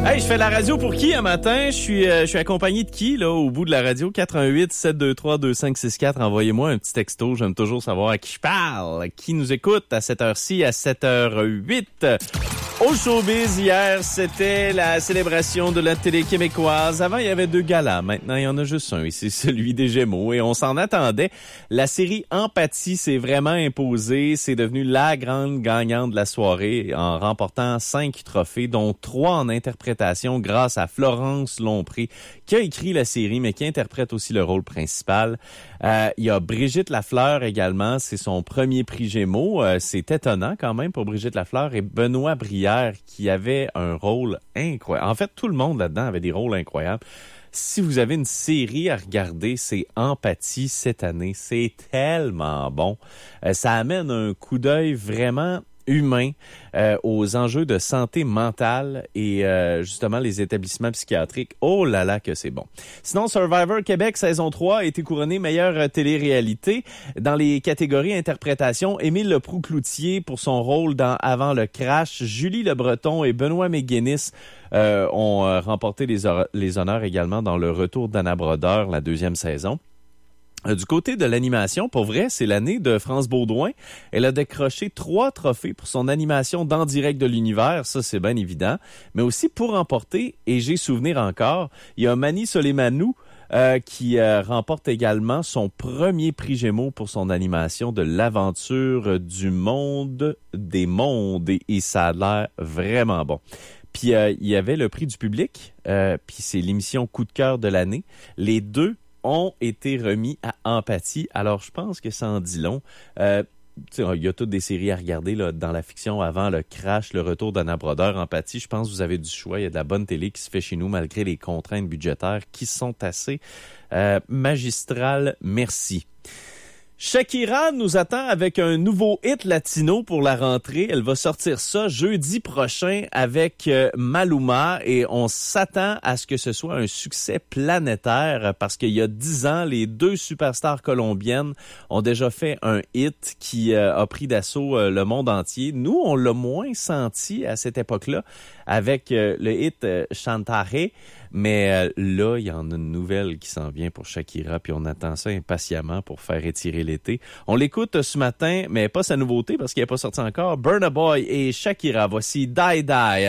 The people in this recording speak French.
Hey, je fais la radio pour qui un matin? Je suis accompagné de qui, là, au bout de la radio? 418-723-2564. Envoyez-moi un petit texto. J'aime toujours savoir à qui je parle. Qui nous écoute à cette heure-ci, à 7h08. Au showbiz, hier, c'était la célébration de la télé québécoise. Avant, il y avait 2 galas. Maintenant, il y en a juste un, et c'est celui des Gémeaux. Et on s'en attendait. La série Empathie s'est vraiment imposée. C'est devenu la grande gagnante de la soirée en remportant 5 trophées, dont 3 en interprétation grâce à Florence Lompré, qui a écrit la série, mais qui interprète aussi le rôle principal. Il y a Brigitte Lafleur également. C'est son premier prix Gémeaux. C'est étonnant quand même pour Brigitte Lafleur. Et Benoît Brière, qui avait un rôle incroyable. En fait, tout le monde là-dedans avait des rôles incroyables. Si vous avez une série à regarder, c'est Empathie cette année. C'est tellement bon. Ça amène un coup d'œil vraiment humain aux enjeux de santé mentale et justement les établissements psychiatriques. Oh là là que c'est bon. Sinon, Survivor Québec saison 3 a été couronné meilleure télé-réalité. Dans les catégories interprétation, Émile Leproux-Cloutier pour son rôle dans Avant le crash, Julie Le Breton et Benoît McGuinness ont remporté les honneurs également dans Le Retour d'Anna Brodeur, la 2e saison. Du côté de l'animation, pour vrai, c'est l'année de France Baudouin. Elle a décroché 3 trophées pour son animation d'En direct de l'univers, ça c'est bien évident. Mais aussi pour remporter, et j'ai souvenir encore, il y a Mani Soleimanou qui remporte également son premier prix Gémeaux pour son animation de l'aventure du monde des mondes. Et ça a l'air vraiment bon. Puis il y avait le prix du public, puis c'est l'émission Coup de cœur de l'année. Les 2 ont été remis à Empathie. Alors, je pense que ça en dit long. Il y a toutes des séries à regarder là, dans la fiction avant le crash, Le Retour d'Anna Brodeur, Empathie. Je pense que vous avez du choix. Il y a de la bonne télé qui se fait chez nous malgré les contraintes budgétaires qui sont assez magistrales. Merci. Shakira nous attend avec un nouveau hit latino pour la rentrée. Elle va sortir ça jeudi prochain avec Maluma et on s'attend à ce que ce soit un succès planétaire parce qu'il y a 10 ans, les 2 superstars colombiennes ont déjà fait un hit qui a pris d'assaut le monde entier. Nous, on l'a moins senti à cette époque-là avec le hit Chantaré. Mais là, il y en a une nouvelle qui s'en vient pour Shakira, puis on attend ça impatiemment pour faire étirer l'été. On l'écoute ce matin, mais pas sa nouveauté parce qu'elle n'est pas sortie encore. Burna Boy et Shakira, voici Die Die.